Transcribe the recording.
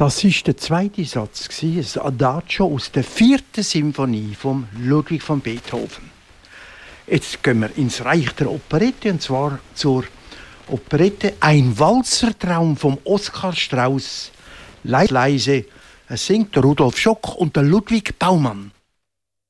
Das war der zweite Satz, ein Adagio aus der 4. Symphonie von Ludwig van Beethoven. Jetzt gehen wir ins Reich der Operette, und zwar zur Operette «Ein Walzertraum» vom Oskar Strauß. Leise, es singt der Rudolf Schock und der Ludwig Baumann.